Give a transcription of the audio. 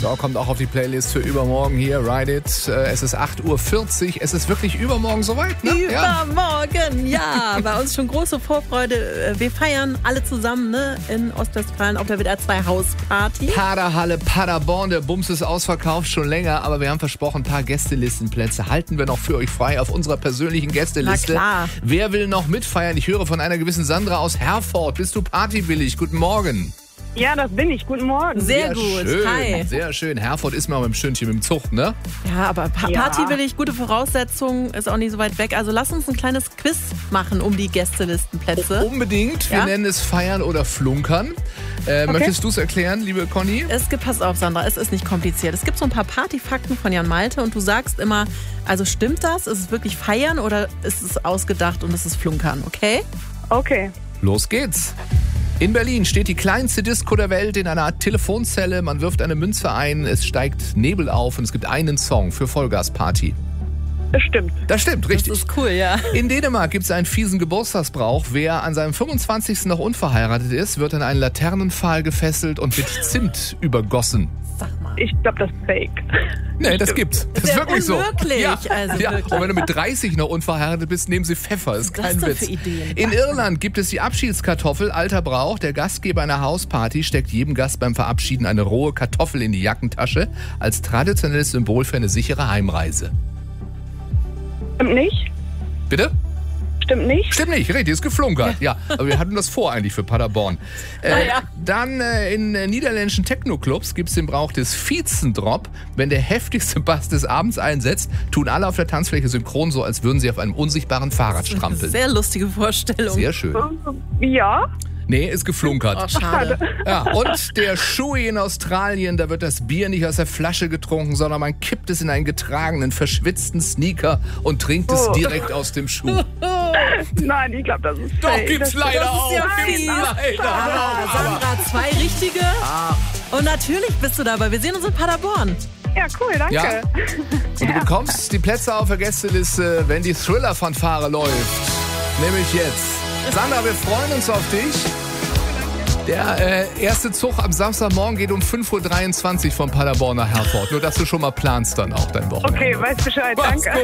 So, kommt auch auf die Playlist für übermorgen hier. Ride It. Es ist 8.40 Uhr. Es ist wirklich übermorgen soweit, ne? Übermorgen, ja. Bei uns schon große Vorfreude. Wir feiern alle zusammen, ne, in Ostwestfalen auf der WDR 2 Hausparty. Paderhalle, Paderborn. Der Bums ist ausverkauft schon länger, aber wir haben versprochen, ein paar Gästelistenplätze halten wir noch für euch frei auf unserer persönlichen Gästeliste. Na klar. Wer will noch mitfeiern? Ich höre von einer gewissen Sandra aus Herford. Bist du partywillig? Guten Morgen. Ja, das bin ich. Guten Morgen. Sehr gut. Schön, Hi. sehr schön. Herford ist mal mit dem Stündchen mit dem Zug, ne? Ja, aber Party will ich, gute Voraussetzungen, ist auch nicht so weit weg. Also lass uns ein kleines Quiz machen um die Gästelistenplätze. Unbedingt. Wir nennen es Feiern oder Flunkern. Möchtest du es erklären, liebe Conny? Pass auf, Sandra, es ist nicht kompliziert. Es gibt so ein paar Partyfakten von Jan Malte und du sagst immer, also stimmt das? Ist es wirklich Feiern oder ist es ausgedacht und ist es Flunkern, okay? Okay. Los geht's. In Berlin steht die kleinste Disco der Welt in einer Art Telefonzelle. Man wirft eine Münze ein, es steigt Nebel auf und es gibt einen Song für Vollgasparty. Das stimmt. Das stimmt, richtig. Das ist cool, ja. In Dänemark gibt es einen fiesen Geburtstagsbrauch. Wer an seinem 25. noch unverheiratet ist, wird an einen Laternenpfahl gefesselt und mit Zimt übergossen. Sag mal. Ich glaube, das ist fake. Nee, das gibt's. Das ist wirklich unmöglich. so. Ja, Also ja. wirklich. Und wenn du mit 30 noch unverheiratet bist, nehmen sie Pfeffer. Das ist kein Was Witz. für Ideen? In Irland gibt es die Abschiedskartoffel, alter Brauch. Der Gastgeber einer Hausparty steckt jedem Gast beim Verabschieden eine rohe Kartoffel in die Jackentasche als traditionelles Symbol für eine sichere Heimreise. Stimmt nicht? Bitte? Stimmt nicht? Stimmt nicht, richtig, ist geflunkert. Ja, aber wir hatten das vor eigentlich für Paderborn. Ja. Dann in niederländischen Techno-Clubs gibt es den Brauch des Viezendrop. Wenn der heftigste Bass des Abends einsetzt, tun alle auf der Tanzfläche synchron so, als würden sie auf einem unsichtbaren Fahrrad strampeln. Sehr lustige Vorstellung. Sehr schön. Ja. Nee, ist geflunkert. Oh, schade. Ja, und der Shui in Australien, da wird das Bier nicht aus der Flasche getrunken, sondern man kippt es in einen getragenen, verschwitzten Sneaker und trinkt es direkt aus dem Schuh. Nein, ich glaube, das ist Doch, fake. gibt's leider das ist auch. ja Gibt's fies. leider Aber auch. Sandra, 2 richtige. Und natürlich bist du dabei. Wir sehen uns in Paderborn. Ja, cool, danke. Ja? Und du bekommst die Plätze auf der Gästeliste, wenn die Thriller-Fanfare läuft. Nämlich jetzt. Sandra, wir freuen uns auf dich. Der erste Zug am Samstagmorgen geht um 5.23 Uhr von Paderborn nach Herford. Nur, dass du schon mal planst dann auch dein Wochenende. Okay, weiß Bescheid, danke.